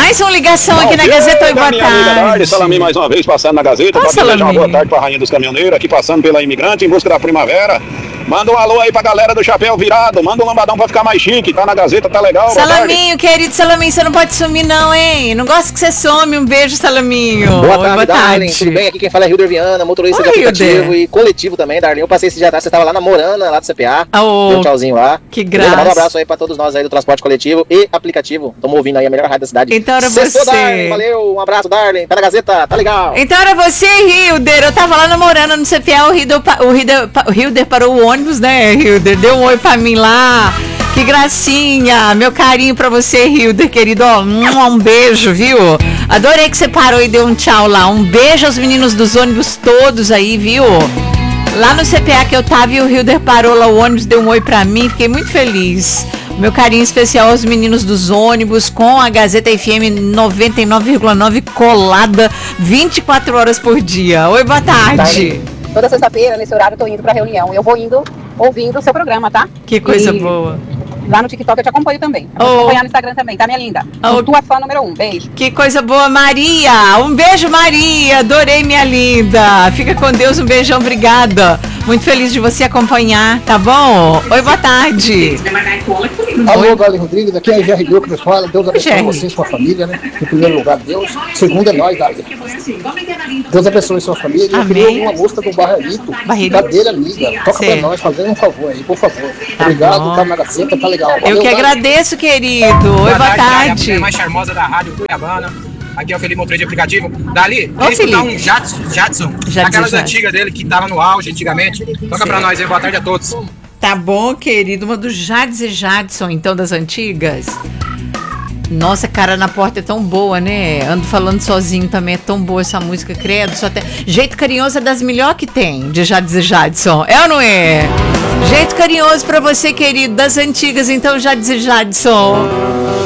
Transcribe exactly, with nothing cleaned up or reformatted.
Mais uma ligação aqui na Gazeta. Oi, boa tarde. Salamin mais uma vez passando na Gazeta. Para desejar uma boa tarde para a Rainha dos Caminhoneiros, aqui passando pela Imigrante em busca da primavera. Manda um alô aí pra galera do Chapéu Virado. Manda um lambadão pra ficar mais chique. Tá na Gazeta, tá legal. Salaminho, querido Salaminho, você não pode sumir não, hein? Não gosto que você some. Um beijo, Salaminho. Boa tarde, boa Darlene. tarde. Tudo bem? Aqui quem fala é Hilder Viana, motorista Oi, de aplicativo Hilder. e coletivo também, Darlene. Eu passei esse dia atrás, você tava lá na Morana, lá do C P A. Oh, Deu um tchauzinho lá. que Beleza? graça. Manda um abraço aí pra todos nós aí do transporte coletivo e aplicativo. Tamo ouvindo aí a melhor rádio da cidade. Então era Sextou, você. Darlene. Valeu, um abraço, Darlene. Tá na Gazeta, tá legal. Então era você, Hilder. Eu tava lá namorando no C P A, o Hilder, o Hilder, o Hilder parou o ônibus, né, Hilder? Deu um oi pra mim lá. Que gracinha. Meu carinho pra você, Hilder, querido. Ó, um beijo, viu? Adorei que você parou e deu um tchau lá. Um beijo aos meninos dos ônibus todos aí, viu? Lá no C P A que eu tava e o Hilder parou lá, o ônibus deu um oi pra mim. Fiquei muito feliz. Meu carinho especial aos meninos dos ônibus com a Gazeta F M noventa e nove vírgula nove colada vinte e quatro horas por dia. Oi, boa tarde. Toda sexta-feira, nesse horário, eu tô indo pra reunião. Eu vou indo ouvindo o seu programa, tá? Que coisa E boa. lá no TikTok eu te acompanho também. Eu vou Oh. te acompanhar no Instagram também, tá, minha linda? Oh. Sou tua fã número um. Beijo. Que coisa boa, Maria. Um beijo, Maria. Adorei, minha linda. Fica com Deus, um beijão, obrigada. Muito feliz de você acompanhar, tá bom? Oi, boa tarde. Alô, Darlene Rodrigues, aqui é a G R G que nos fala. Deus abençoe G R. você e sua família, né? Em primeiro lugar, Deus. Segundo é nós, Darlene. Deus abençoe sua família. Eu Amém. queria uma música do Barrelito. Barrelito. Cadeira amiga. Toca Sei. pra nós, fazendo um favor aí, por favor. Tá Obrigado, bom. tá na Gazeta, tá legal. Eu Valeu, que Darlene. agradeço, querido. Oi, boa A tarde. mulher mais charmosa da rádio Cuiabana. Aqui é o Felipe Motorista de aplicativo. Dali, Ô, queria escutar Felipe. um Jadson, Jadson, Jadson, aquelas Jadson. antigas dele que tava no auge antigamente. Toca Sei. pra nós aí, boa tarde a todos. Tá bom, querido. Uma do Jades e Jadson, então, das antigas. Nossa, cara na porta é tão boa, né? Ando falando sozinho também, é tão boa essa música, credo. Só tem... Jeito Carinhoso é das melhores que tem, de Jades e Jadson. É ou não é? Jeito Carinhoso pra você, querido, das antigas, então, Jades e Jadson.